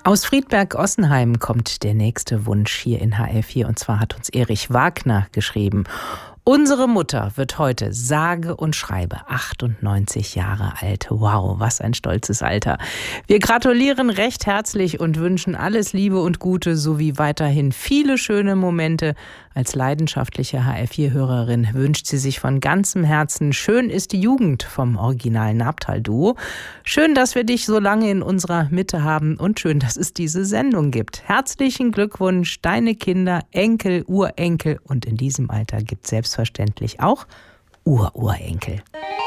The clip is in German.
Aus Friedberg-Ossenheim kommt der nächste Wunsch hier in HR4 und zwar hat uns Erich Wagner geschrieben. Unsere Mutter wird heute sage und schreibe 98 Jahre alt. Wow, was ein stolzes Alter. Wir gratulieren recht herzlich und wünschen alles Liebe und Gute sowie weiterhin viele schöne Momente. Als leidenschaftliche HR4-Hörerin wünscht sie sich von ganzem Herzen Schön ist die Jugend vom Original Nabtal-Duo. Schön, dass wir dich so lange in unserer Mitte haben und schön, dass es diese Sendung gibt. Herzlichen Glückwunsch, deine Kinder, Enkel, Urenkel und in diesem Alter gibt es selbstverständlich auch Ururenkel.